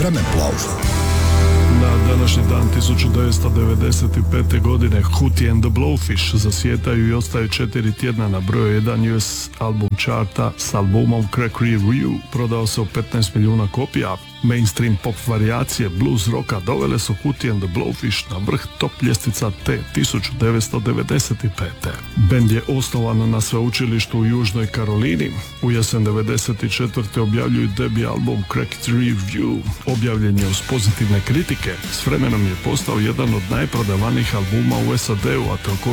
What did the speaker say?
Vremeplov. Na današnji dan 1995. godine Hootie and the Blowfish zasjetaju i ostaju 4 tjedna na broju 1 US album charta s albumom Crack Review. Prodao se u 15 milijuna kopija. Mainstream pop varijacije blues roka dovele su Hootie and the Blowfish na vrh top ljestvica te 1995. Bend je osnovan na sveučilištu u Južnoj Karolini. U jesen 1994. objavljuju debi album Crack Review. Objavljen je uz pozitivne kritike. S vremenom je postao jedan od najprodavanijih albuma u SAD-u, a